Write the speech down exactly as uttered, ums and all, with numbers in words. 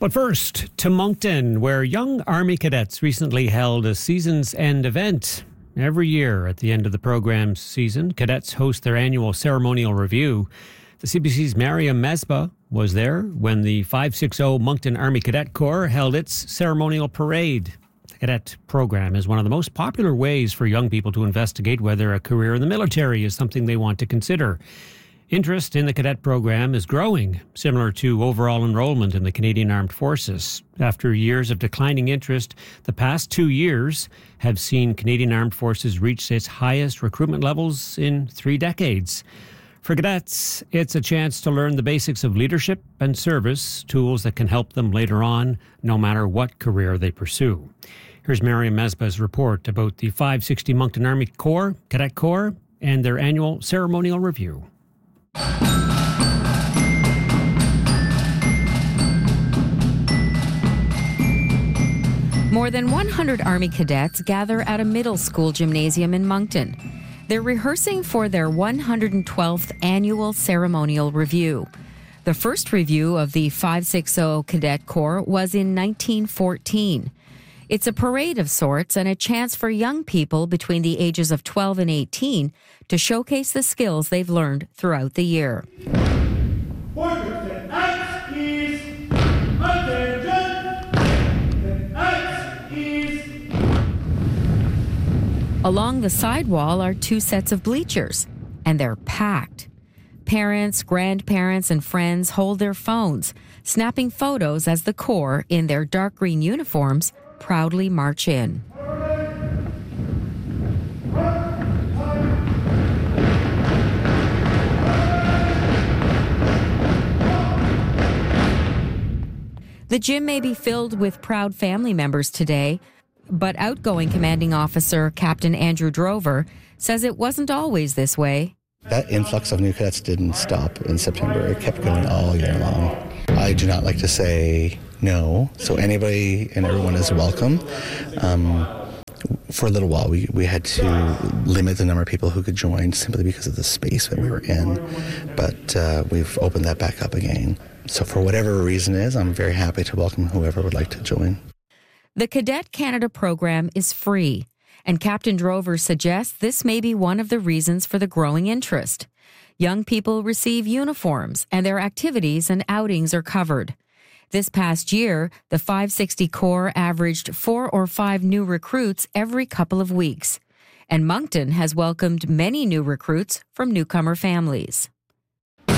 But first, to Moncton, where young Army cadets recently held a season's end event. Every year at the end of the program's season, cadets host their annual ceremonial review. The C B C's Mariam Mesbah was there when the five sixty Moncton Army Cadet Corps held its ceremonial parade. The cadet program is one of the most popular ways for young people to investigate whether a career in the military is something they want to consider. Interest in the cadet program is growing, similar to overall enrollment in the Canadian Armed Forces. After years of declining interest, the past two years have seen Canadian Armed Forces reach its highest recruitment levels in three decades. For cadets, it's a chance to learn the basics of leadership and service, tools that can help them later on, no matter what career they pursue. Here's Mariam Mesbah's report about the five sixty Moncton Army Corps, Cadet Corps, and their annual ceremonial review. More than one hundred Army cadets gather at a middle school gymnasium in Moncton. They're rehearsing for their one hundred twelfth annual ceremonial review. The first review of the five sixty Cadet Corps was in nineteen fourteen. It's a parade of sorts and a chance for young people between the ages of twelve and eighteen to showcase the skills they've learned throughout the year. Along the sidewall are two sets of bleachers, and they're packed. Parents, grandparents, and friends hold their phones, snapping photos as the Corps, in their dark green uniforms, proudly march in. The gym may be filled with proud family members today, but outgoing commanding officer Captain Andrew Drover says it wasn't always this way. That influx of new cadets didn't stop in September. It kept going all year long. I do not like to say no, so anybody and everyone is welcome. Um, for a little while, we, we had to limit the number of people who could join simply because of the space that we were in, but uh, we've opened that back up again. So for whatever reason is, I'm very happy to welcome whoever would like to join. The Cadet Canada program is free, and Captain Drover suggests this may be one of the reasons for the growing interest. Young people receive uniforms, and their activities and outings are covered. This past year, the five sixty Corps averaged four or five new recruits every couple of weeks, and Moncton has welcomed many new recruits from newcomer families.